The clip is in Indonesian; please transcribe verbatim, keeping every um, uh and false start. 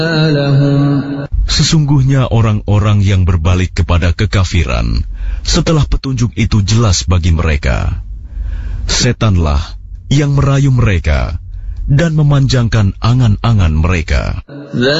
Sesungguhnya orang-orang yang berbalik kepada kekafiran setelah petunjuk itu jelas bagi mereka, setanlah yang merayu mereka dan memanjangkan angan-angan mereka.